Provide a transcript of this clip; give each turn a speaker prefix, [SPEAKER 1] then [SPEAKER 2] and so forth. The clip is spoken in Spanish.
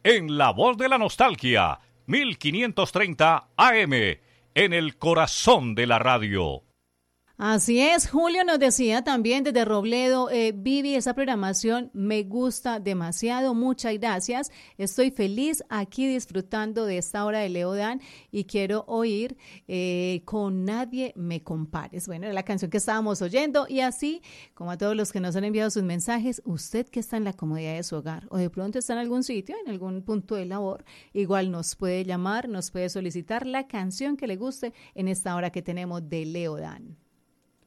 [SPEAKER 1] en La Voz de la Nostalgia, 1530 AM, en el corazón de la radio.
[SPEAKER 2] Así es, Julio nos decía también desde Robledo, Vivi, esa programación me gusta demasiado, muchas gracias, estoy feliz aquí disfrutando de esta hora de Leodán y quiero oír Con Nadie Me Compares. Bueno, era la canción que estábamos oyendo y así, como a todos los que nos han enviado sus mensajes, usted que está en la comodidad de su hogar o de pronto está en algún sitio, en algún punto de labor, igual nos puede llamar, nos puede solicitar la canción que le guste en esta hora que tenemos de Leodán.